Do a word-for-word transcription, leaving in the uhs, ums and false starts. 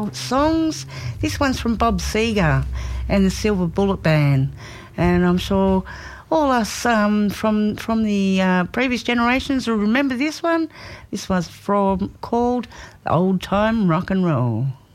favourite songs. This one's from Bob Seger and the Silver Bullet Band, and I'm sure all us um, from from the uh, previous generations will remember this one. This was from called Old Time Rock and Roll.